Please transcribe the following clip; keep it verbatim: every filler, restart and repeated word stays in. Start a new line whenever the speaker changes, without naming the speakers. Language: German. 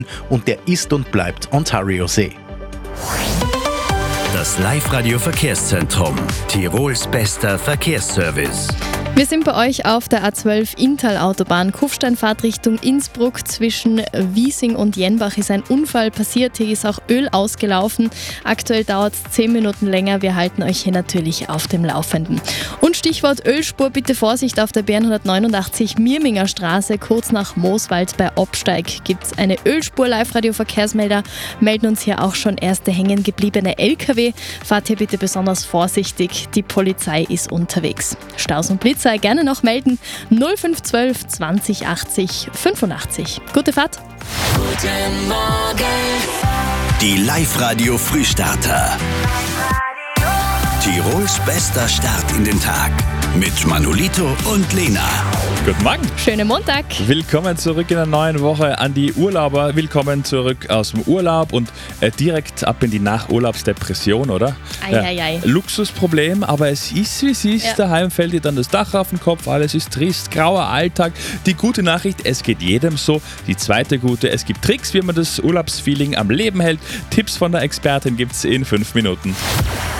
und der ist und bleibt Ontario-See.
Das Live-Radio-Verkehrszentrum. Tirols bester Verkehrsservice.
Wir sind bei euch auf der A zwölf Inntal-Autobahn. Kufsteinfahrt Richtung Innsbruck. Zwischen Wiesing und Jenbach ist ein Unfall passiert. Hier ist auch Öl ausgelaufen. Aktuell dauert es zehn Minuten länger. Wir halten euch hier natürlich auf dem Laufenden. Und Stichwort Ölspur, bitte Vorsicht auf der B N hundertneunundachtzig Mirminger Straße. Kurz nach Mooswald bei Obsteig gibt es eine Ölspur. Live-Radio-Verkehrsmelder melden uns hier auch schon erste hängen gebliebene L K W. Fahrt hier bitte besonders vorsichtig. Die Polizei ist unterwegs. Staus und Blitz sei gerne noch melden. null fünf eins zwei zwanzig achtzig fünfundachtzig. Gute Fahrt.
Guten Morgen. Die Live-Radio Frühstarter. Tirols bester Start in den Tag. Mit Manolito und Lena.
Guten Morgen.
Schönen Montag.
Willkommen zurück in der neuen Woche an die Urlauber. Willkommen zurück aus dem Urlaub und äh, direkt ab in die Nachurlaubsdepression, oder?
Ei, ja. ei, ei.
Luxusproblem, aber es ist, wie es ist.
Ja.
Daheim fällt dir dann das Dach auf den Kopf, alles ist trist, grauer Alltag. Die gute Nachricht, es geht jedem so. Die zweite gute, es gibt Tricks, wie man das Urlaubsfeeling am Leben hält. Tipps von der Expertin gibt's in fünf Minuten.